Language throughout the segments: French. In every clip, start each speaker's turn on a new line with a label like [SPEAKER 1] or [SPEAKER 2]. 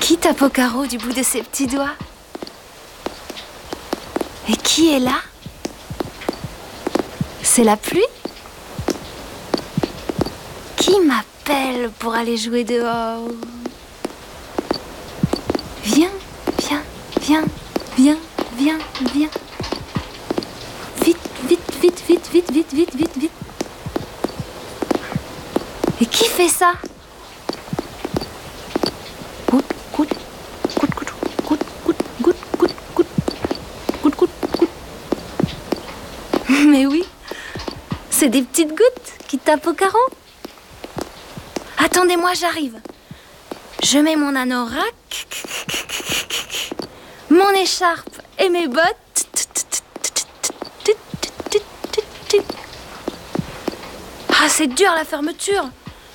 [SPEAKER 1] Qui tape au carreau du bout de ses petits doigts? Et qui est là? C'est la pluie? Qui m'appelle pour aller jouer dehors? Viens, viens, viens, viens, viens, viens. Vite, vite, vite, vite, vite, vite, vite, vite, vite. Et qui fait ça? Goûte, goûte, goûte, goûte, goûte, goûte, goûte, goûte, goûte, goûte, goûte, goûte. Mais oui, c'est des petites gouttes qui tapent au carreau. Attendez-moi, j'arrive. Je mets mon anorak, mon écharpe et mes bottes. Ah, c'est dur la fermeture.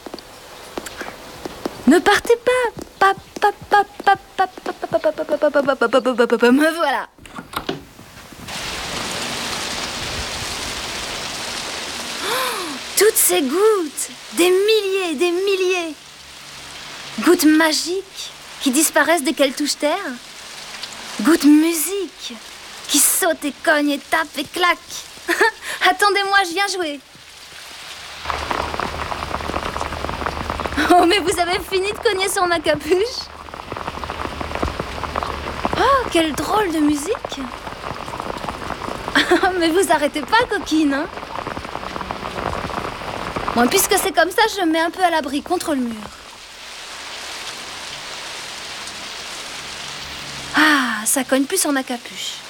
[SPEAKER 1] Ne partez pas. Me voilà. Toutes ces gouttes, des milliers. Gouttes magiques qui disparaissent dès qu'elles touchent terre. Gouttes musique qui sautent et cognent et tapent et claquent. Attendez-moi, je viens jouer. Oh, mais vous avez fini de cogner sur ma capuche? Oh, quelle drôle de musique. Mais vous arrêtez pas, coquine, hein? Bon, puisque c'est comme ça, je me mets un peu à l'abri contre le mur. Ah, ça cogne plus sur ma capuche.